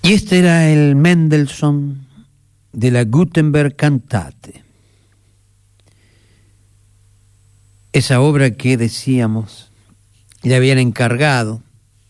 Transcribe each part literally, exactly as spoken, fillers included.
Y este era el Mendelssohn de la Gutenberg Cantate. Esa obra que decíamos le habían encargado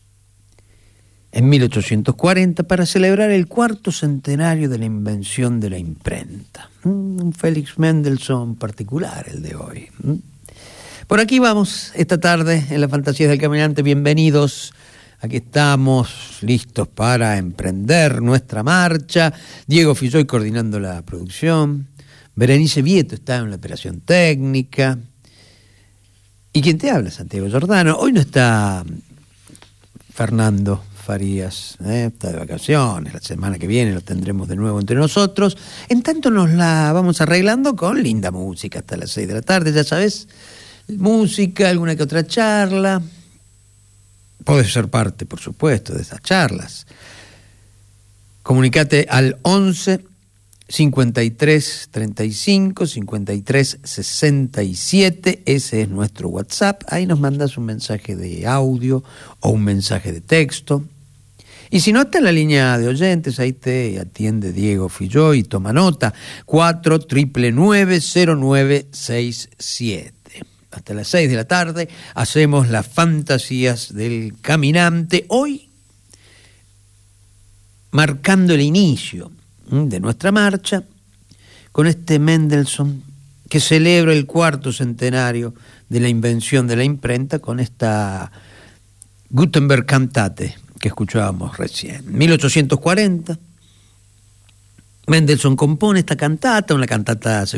en mil ochocientos cuarenta para celebrar el cuarto centenario de la invención de la imprenta. Un Félix Mendelssohn particular el de hoy. Por aquí vamos esta tarde en las Fantasías del Caminante. Bienvenidos. Aquí estamos listos para emprender nuestra marcha. Diego Filloy coordinando la producción. Berenice Vieto está en la operación técnica. Y quien te habla, Santiago Giordano. Hoy no está Fernando Farías, ¿eh? Está de vacaciones. La semana que viene lo tendremos de nuevo entre nosotros. En tanto nos la vamos arreglando con linda música hasta las seis de la tarde, ya sabes. Música, alguna que otra charla. Podés ser parte, por supuesto, de esas charlas. Comunicate al once cincuenta y tres treinta y cinco cincuenta y tres sesenta y siete. Ese es nuestro WhatsApp. Ahí nos mandas un mensaje de audio o un mensaje de texto. Y si no, está en la línea de oyentes, ahí te atiende Diego Filloy y toma nota. cuatro nueve nueve cero nueve seis siete. Hasta las seis de la tarde hacemos las Fantasías del Caminante. Hoy, marcando el inicio de nuestra marcha, con este Mendelssohn que celebra el cuarto centenario de la invención de la imprenta, con esta Gutenberg Cantate que escuchábamos recién. mil ochocientos cuarenta, Mendelssohn compone esta cantata, una cantata